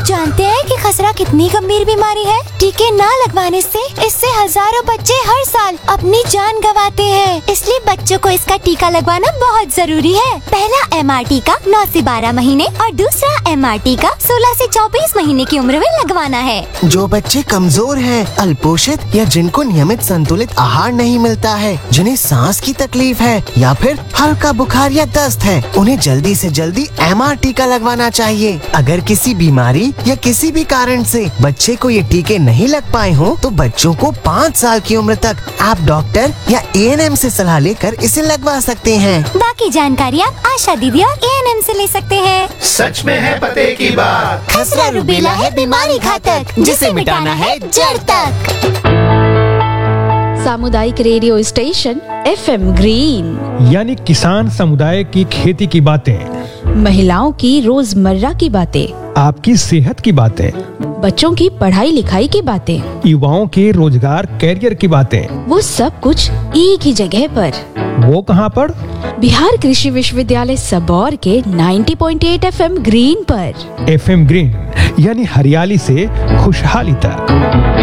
जानते हैं कि खसरा कितनी गंभीर बीमारी है? टीके न लगवाने से इससे हजारों बच्चे हर साल अपनी जान गंवाते हैं। इसलिए बच्चों को इसका टीका लगवाना बहुत जरूरी है। पहला MR टीका 9 से 12 महीने और दूसरा MR टीका 16 से 24 महीने की उम्र में लगवाना है। जो बच्चे कमजोर हैं, अल्पोषित या जिनको नियमित संतुलित आहार नहीं मिलता है, जिन्हें सांस की तकलीफ है या फिर हल्का बुखार या दस्त है, उन्हें जल्दी से जल्दी MR टीका लगवाना चाहिए। अगर किसी बीमारी या किसी भी कारण से बच्चे को ये टीके नहीं लग पाए हो तो बच्चों को 5 साल की उम्र तक आप डॉक्टर या ANM से सलाह लेकर इसे लगवा सकते हैं। बाकी जानकारी आप आशा दीदी और ANM से ले सकते हैं। सच में है पते की बात। खसरा रूबेला है बीमारी घातक, जिसे मिटाना है जड़ तक। सामुदायिक रेडियो स्टेशन FM ग्रीन, यानी किसान समुदाय की खेती की बातें, महिलाओं की रोजमर्रा की बातें, आपकी सेहत की बातें, बच्चों की पढ़ाई लिखाई की बातें, युवाओं के रोजगार कैरियर की बातें, वो सब कुछ एक ही जगह पर। वो कहाँ पर? बिहार कृषि विश्वविद्यालय सबौर के 90.8 FM ग्रीन पर। FM ग्रीन यानी हरियाली से खुशहाली तक।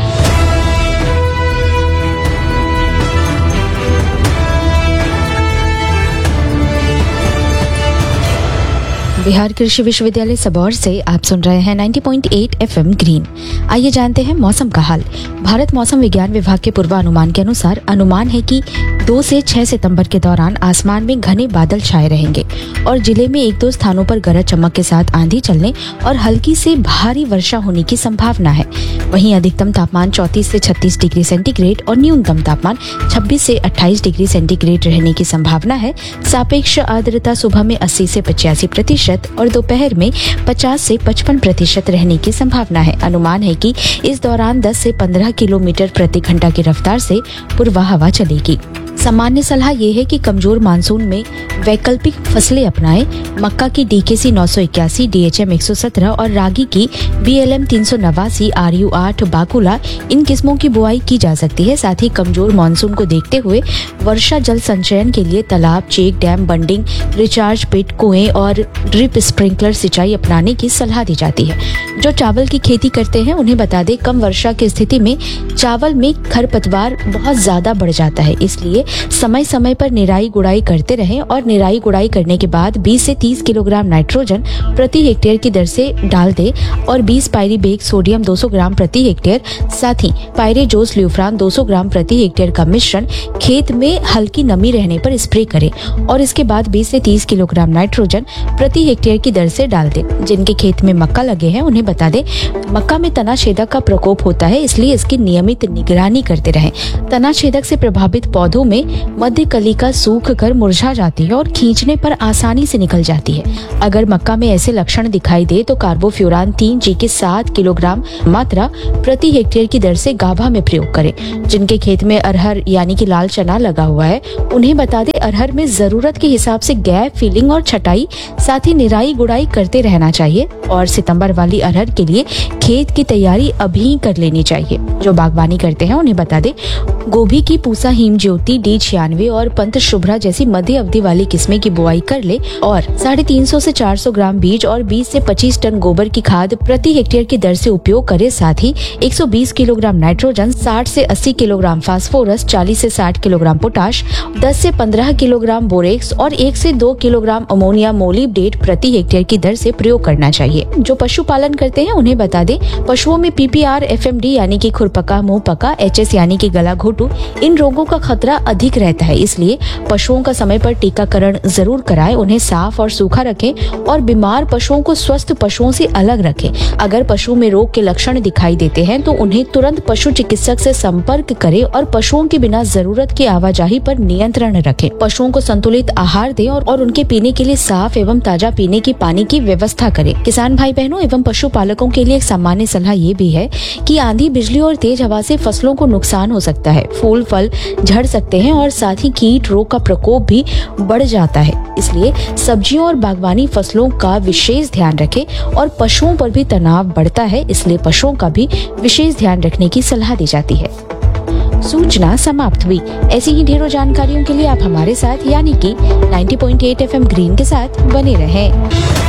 बिहार कृषि विश्वविद्यालय सबौर से आप सुन रहे हैं 90.8 FM ग्रीन। आइए जानते हैं मौसम का हाल। भारत मौसम विज्ञान विभाग के पूर्वानुमान के अनुसार अनुमान है कि 2 से 6 सितंबर के दौरान आसमान में घने बादल छाए रहेंगे और जिले में 1-2 स्थानों पर गरज चमक के साथ आंधी चलने और हल्की से भारी वर्षा होने की संभावना है। वहीं अधिकतम तापमान 34 से 36 डिग्री सेंटीग्रेड और न्यूनतम तापमान 26 से 28 डिग्री सेंटीग्रेड रहने की संभावना है। सापेक्ष आर्द्रता सुबह में 80 से 85% और दोपहर में 50 से 55% रहने की संभावना है। अनुमान है कि इस दौरान 10 से 15 किलोमीटर प्रति घंटा की रफ्तार से पूर्वा हवा चलेगी। सामान्य सलाह ये है कि कमजोर मानसून में वैकल्पिक फसलें अपनाएं। मक्का की DKC 981, DHM 117 और रागी की BLM 389, RU 8, बाकुला इन किस्मों की बुआई की जा सकती है। साथ ही कमजोर मानसून को देखते हुए वर्षा जल संचयन के लिए तालाब, check dam, bunding, recharge pit, कुएं और ड्रिप स्प्रिंकलर सिंचाई अपनाने की सलाह दी जाती है। जो चावल की खेती करते हैं उन्हें बता दें, कम वर्षा की स्थिति में चावल में खरपतवार बहुत ज्यादा बढ़ जाता है, इसलिए समय समय पर निराई गुड़ाई करते रहें और निराई गुड़ाई करने के बाद 20 से 30 किलोग्राम नाइट्रोजन प्रति हेक्टेयर की दर से डाल दें और 20 पायरीबेक सोडियम 200 ग्राम प्रति हेक्टेयर, साथ ही पायरेजोस ल्यूफ्रान 200 ग्राम प्रति हेक्टेयर का मिश्रण खेत में हल्की नमी रहने पर स्प्रे करें और इसके बाद 20 से 30 किलोग्राम नाइट्रोजन प्रति हेक्टेयर की दर से डाल दें। जिनके खेत में मक्का लगे हैं उन्हें बता दें, मक्का में तना छेदक का प्रकोप होता है, इसलिए इसकी नियमित निगरानी करते रहें। तना छेदक से प्रभावित पौधों में मध्य कलिका सूख कर मुरझा जाती है और खींचने पर आसानी से निकल जाती है। अगर मक्का में ऐसे लक्षण दिखाई दे तो कार्बोफ्यूरान 3G के 7 किलोग्राम मात्रा प्रति हेक्टेयर की दर से गाभा में प्रयोग करें। जिनके खेत में अरहर यानी कि लाल चना लगा हुआ है उन्हें बता दें, अरहर में जरूरत के हिसाब से गैप फिलिंग और छटाई, साथ ही निराई गुड़ाई करते रहना चाहिए और सितंबर वाली अरहर के लिए खेत की तैयारी अभी कर लेनी चाहिए। जो बागवानी करते हैं उन्हें बता दें, गोभी की पूसा हिम ज्योति D96 और पंत शुभ्रा जैसी मध्य अवधि वाली किस्में की बुआई कर ले और 350 से 400 ग्राम बीज और 20 से 25 टन गोबर की खाद प्रति हेक्टेयर की दर से उपयोग करें। साथ ही 120 किलोग्राम नाइट्रोजन, 60 से 80 किलोग्राम फास्फोरस, 40 से 60 किलोग्राम पोटाश, 10 से 15 किलोग्राम बोरेक्स और 1 से 2 किलोग्राम अमोनिया मोलिब्डेट प्रति हेक्टेयर की दर से प्रयोग करना चाहिए। जो पशुपालन करते हैं उन्हें बता दें, पशुओं में PPR, FMD यानी कि खुरपका, मुंह पका, HS यानी कि गला घोटू, इन रोगों का खतरा अधिक रहता है, इसलिए पशुओं का समय पर टीकाकरण जरूर कराएं। उन्हें साफ और सूखा रखें और बीमार पशुओं को स्वस्थ पशुओं से अलग रखें। अगर पशु में रोग के लक्षण दिखाई देते हैं तो उन्हें तुरंत पशु चिकित्सक से संपर्क करें और पशुओं की बिना जरूरत की आवाजाही पर नियंत्रण रखें। पशुओं को संतुलित आहार दें और उनके पीने के लिए साफ एवं ताजा पीने की पानी की व्यवस्था करें। किसान भाई बहनों एवं पशुपालकों के लिए एक सामान्य सलाह ये भी है कि आंधी, बिजली और तेज हवा से फसलों को नुकसान हो सकता है, फूल फल झड़ सकते हैं और साथ ही कीट रोग का प्रकोप भी बढ़ जाता है। इसलिए सब्जियों और बागवानी फसलों का विशेष ध्यान रखें और पशुओं पर भी तनाव बढ़ता है, इसलिए पशुओं का भी विशेष ध्यान रखने की सलाह दी जाती है। सूचना समाप्त हुई। ऐसी ही ढेरों जानकारियों के लिए आप हमारे साथ यानी कि 90.8 FM ग्रीन के साथ बने रहें।